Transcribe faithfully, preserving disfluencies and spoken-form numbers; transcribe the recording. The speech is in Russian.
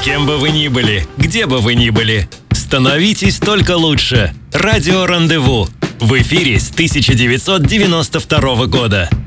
Кем бы вы ни были, где бы вы ни были, становитесь только лучше. Радио «Рандеву» в эфире с тысяча девятьсот девяносто второго года.